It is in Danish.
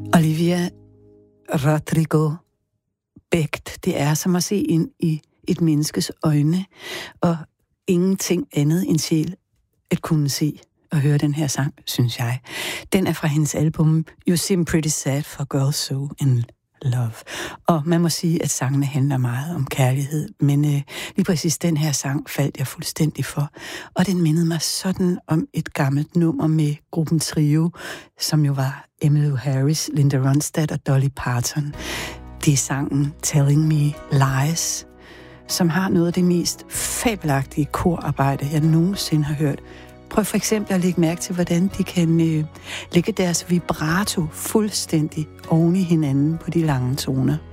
Olivia Rodrigo Becht, det er som at se ind i et menneskes øjne, og ingenting andet end sjæl at kunne se og høre den her sang, synes jeg. Den er fra hendes album You Seem Pretty Sad for Girls So in Love. Og man må sige, at sangene handler meget om kærlighed, men lige præcis den her sang faldt jeg fuldstændig for. Og den mindede mig sådan om et gammelt nummer med gruppen Trio, som jo var Emmylou Harris, Linda Ronstadt og Dolly Parton. Det er sangen Telling Me Lies, som har noget af det mest fabelagtige korarbejde, jeg nogensinde har hørt. Prøv for eksempel at lægge mærke til, hvordan de kan lægge deres vibrato fuldstændig oven i hinanden på de lange toner.